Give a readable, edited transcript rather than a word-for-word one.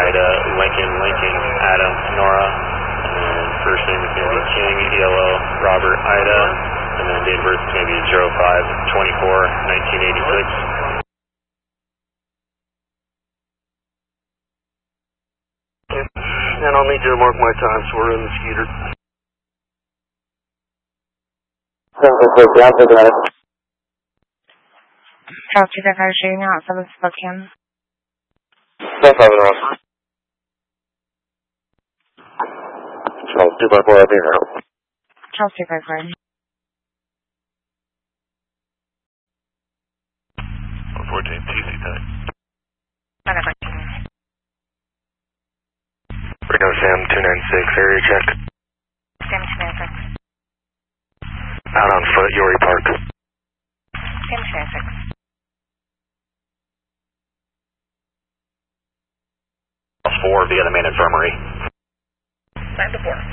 Ida, Lincoln, Adam, Nora, and then first name is going to be King, ELO, Robert, Ida, and then date of birth is going to be 05/24/1986. And I'll need you to mark my time, so we're in the Skeeter. Charles 255 shooting out, 7 Spokane. 7 Ross. Charles 254, I'll be here. Charles 254. 114, TC time. Whatever. Reno Sam 296, area check. Sam 296. Out on foot, Yorrie Park. Sam 296. 4 via the main infirmary. 9 to 4.